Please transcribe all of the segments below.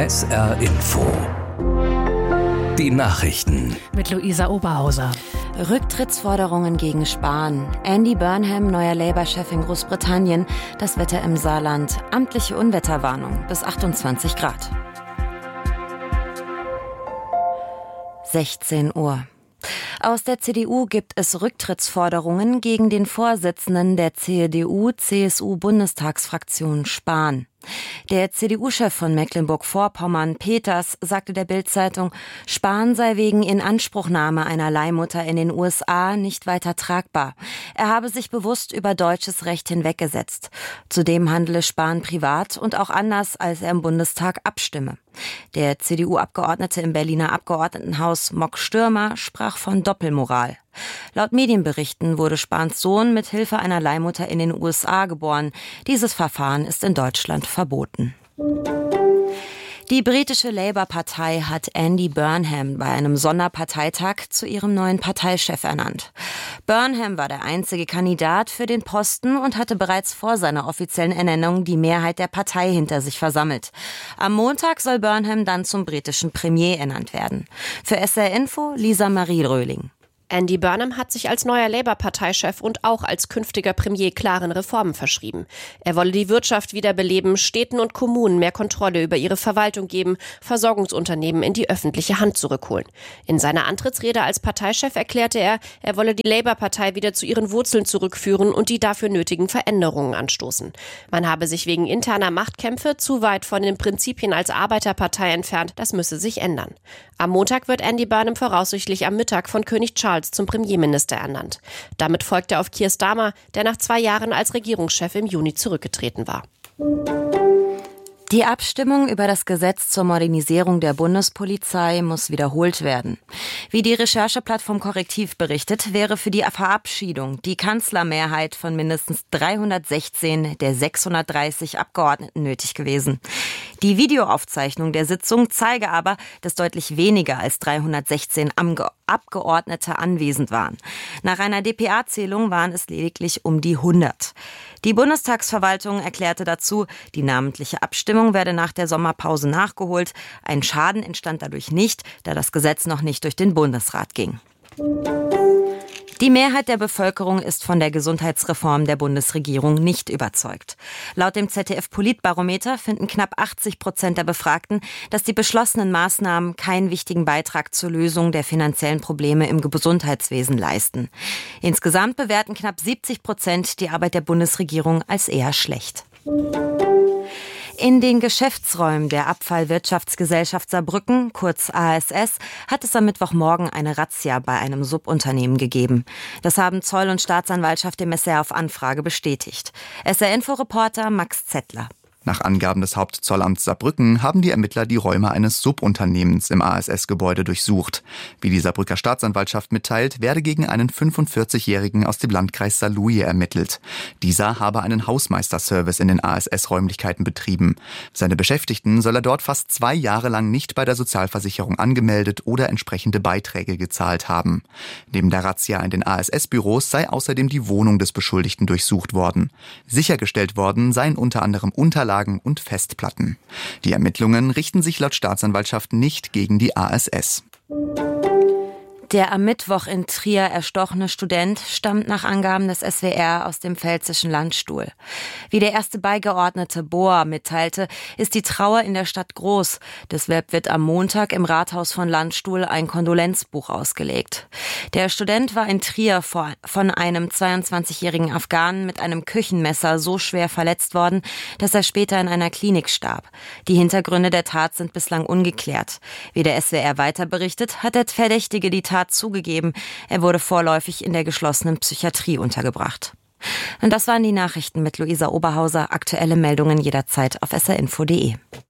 SR Info. Die Nachrichten. Mit Luisa Oberhauser. Rücktrittsforderungen gegen Spahn. Andy Burnham, neuer Labour-Chef in Großbritannien. Das Wetter im Saarland. Amtliche Unwetterwarnung bis 28 Grad. 16 Uhr. Aus der CDU gibt es Rücktrittsforderungen gegen den Vorsitzenden der CDU-CSU-Bundestagsfraktion Spahn. Der CDU-Chef von Mecklenburg-Vorpommern, Peters, sagte der Bild-Zeitung, Spahn sei wegen Inanspruchnahme einer Leihmutter in den USA nicht weiter tragbar. Er habe sich bewusst über deutsches Recht hinweggesetzt. Zudem handele Spahn privat und auch anders, als er im Bundestag abstimme. Der CDU-Abgeordnete im Berliner Abgeordnetenhaus Mock Stürmer sprach von Doppelmoral. Laut Medienberichten wurde Spahns Sohn mit Hilfe einer Leihmutter in den USA geboren. Dieses Verfahren ist in Deutschland verboten. Die britische Labour-Partei hat Andy Burnham bei einem Sonderparteitag zu ihrem neuen Parteichef ernannt. Burnham war der einzige Kandidat für den Posten und hatte bereits vor seiner offiziellen Ernennung die Mehrheit der Partei hinter sich versammelt. Am Montag soll Burnham dann zum britischen Premier ernannt werden. Für SR Info Lisa Marie Röhling. Andy Burnham hat sich als neuer Labour-Parteichef und auch als künftiger Premier klaren Reformen verschrieben. Er wolle die Wirtschaft wiederbeleben, Städten und Kommunen mehr Kontrolle über ihre Verwaltung geben, Versorgungsunternehmen in die öffentliche Hand zurückholen. In seiner Antrittsrede als Parteichef erklärte er, er wolle die Labour-Partei wieder zu ihren Wurzeln zurückführen und die dafür nötigen Veränderungen anstoßen. Man habe sich wegen interner Machtkämpfe zu weit von den Prinzipien als Arbeiterpartei entfernt, das müsse sich ändern. Am Montag wird Andy Burnham voraussichtlich am Mittag von König Charles zum Premierminister ernannt. Damit folgt er auf Keir Starmer, der nach 2 Jahren als Regierungschef im Juni zurückgetreten war. Die Abstimmung über das Gesetz zur Modernisierung der Bundespolizei muss wiederholt werden. Wie die Rechercheplattform Korrektiv berichtet, wäre für die Verabschiedung die Kanzlermehrheit von mindestens 316 der 630 Abgeordneten nötig gewesen. Die Videoaufzeichnung der Sitzung zeige aber, dass deutlich weniger als 316 Abgeordnete anwesend waren. Nach einer dpa-Zählung waren es lediglich um die 100. Die Bundestagsverwaltung erklärte dazu, die namentliche Abstimmung werde nach der Sommerpause nachgeholt. Ein Schaden entstand dadurch nicht, da das Gesetz noch nicht durch den Bundesrat ging. Die Mehrheit der Bevölkerung ist von der Gesundheitsreform der Bundesregierung nicht überzeugt. Laut dem ZDF-Politbarometer finden knapp 80% der Befragten, dass die beschlossenen Maßnahmen keinen wichtigen Beitrag zur Lösung der finanziellen Probleme im Gesundheitswesen leisten. Insgesamt bewerten knapp 70% die Arbeit der Bundesregierung als eher schlecht. In den Geschäftsräumen der Abfallwirtschaftsgesellschaft Saarbrücken, kurz ASS, hat es am Mittwochmorgen eine Razzia bei einem Subunternehmen gegeben. Das haben Zoll und Staatsanwaltschaft dem SR auf Anfrage bestätigt. SR-Info-Reporter Max Zettler. Nach Angaben des Hauptzollamts Saarbrücken haben die Ermittler die Räume eines Subunternehmens im ASS-Gebäude durchsucht. Wie die Saarbrücker Staatsanwaltschaft mitteilt, werde gegen einen 45-Jährigen aus dem Landkreis Saarlouis ermittelt. Dieser habe einen Hausmeisterservice in den ASS-Räumlichkeiten betrieben. Seine Beschäftigten soll er dort fast 2 Jahre lang nicht bei der Sozialversicherung angemeldet oder entsprechende Beiträge gezahlt haben. Neben der Razzia in den ASS-Büros sei außerdem die Wohnung des Beschuldigten durchsucht worden. Sichergestellt worden seien unter anderem Unterlagen und Festplatten. Die Ermittlungen richten sich laut Staatsanwaltschaft nicht gegen die ASS. Der am Mittwoch in Trier erstochene Student stammt nach Angaben des SWR aus dem pfälzischen Landstuhl. Wie der erste Beigeordnete Bohr mitteilte, ist die Trauer in der Stadt groß. Deshalb wird am Montag im Rathaus von Landstuhl ein Kondolenzbuch ausgelegt. Der Student war in Trier von einem 22-jährigen Afghanen mit einem Küchenmesser so schwer verletzt worden, dass er später in einer Klinik starb. Die Hintergründe der Tat sind bislang ungeklärt. Wie der SWR weiter berichtet, hat der Verdächtige die Tat zugegeben. Er wurde vorläufig in der geschlossenen Psychiatrie untergebracht. Und das waren die Nachrichten mit Luisa Oberhauser. Aktuelle Meldungen jederzeit auf srinfo.de.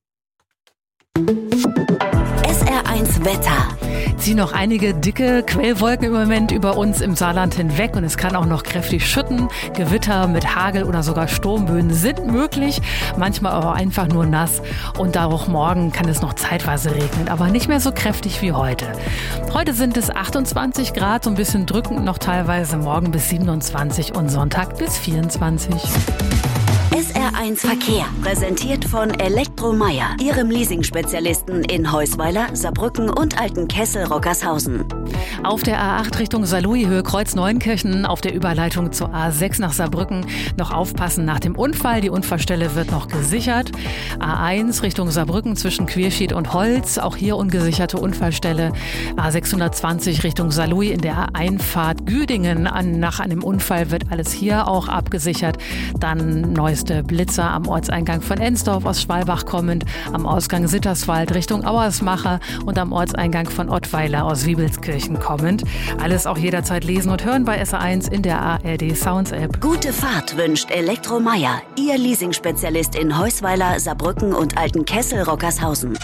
SR1 Wetter. Ziehen noch einige dicke Quellwolken im Moment über uns im Saarland hinweg und es kann auch noch kräftig schütten. Gewitter mit Hagel oder sogar Sturmböen sind möglich, manchmal aber einfach nur nass und auch morgen kann es noch zeitweise regnen, aber nicht mehr so kräftig wie heute. Heute sind es 28 Grad, so ein bisschen drückend noch teilweise, morgen bis 27 und Sonntag bis 24. SR1 Verkehr, präsentiert von Elektromeyer, Ihrem Leasing-Spezialisten in Heusweiler, Saarbrücken und Altenkessel-Rockershausen. Auf der A8 Richtung Saarlouis, Höhe Kreuz-Neunkirchen, auf der Überleitung zur A6 nach Saarbrücken noch aufpassen nach dem Unfall. Die Unfallstelle wird noch gesichert. A1 Richtung Saarbrücken zwischen Quierschied und Holz, auch hier ungesicherte Unfallstelle. A620 Richtung Saarlouis in der Einfahrt Güdingen. Nach einem Unfall wird alles hier auch abgesichert. Dann neueste Blitzer am Ortseingang von Ensdorf aus Schwalbach kommend, am Ausgang Sitterswald Richtung Auersmacher und am Ortseingang von Ottweiler aus Wiebelskirchen kommend. Alles auch jederzeit lesen und hören bei SR1 in der ARD Sounds App. Gute Fahrt wünscht Elektromeyer, Ihr Leasing-Spezialist in Heusweiler, Saarbrücken und Altenkessel-Rockershausen.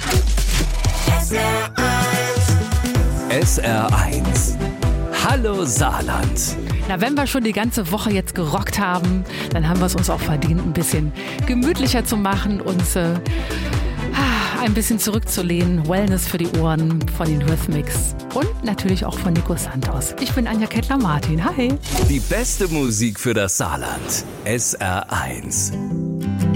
SR1. Hallo Saarland. Na, wenn wir schon die ganze Woche jetzt gerockt haben, dann haben wir es uns auch verdient, ein bisschen gemütlicher zu machen, uns ein bisschen zurückzulehnen. Wellness für die Ohren von den Rhythmics und natürlich auch von Nico Santos. Ich bin Anja Kettler-Martin. Hi. Die beste Musik für das Saarland. SR1.